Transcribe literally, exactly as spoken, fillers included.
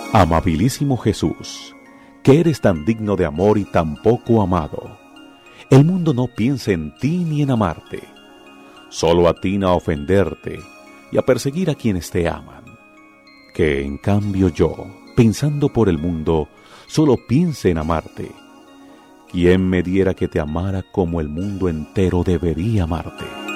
Amabilísimo Jesús, que eres tan digno de amor y tan poco amado. El mundo no piensa en ti ni en amarte, solo atina a ofenderte y a perseguir a quienes te aman. Que en cambio yo, pensando por el mundo, solo piense en amarte. ¿Quién me diera que te amara como el mundo entero debería amarte?